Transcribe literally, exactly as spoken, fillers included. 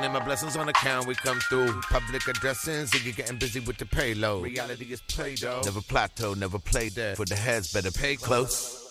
and my blessings on account, we come through. Public addressing, so you're getting busy with the payload. Reality is play-doh. Never plateau, never play dead. For the heads, better pay close.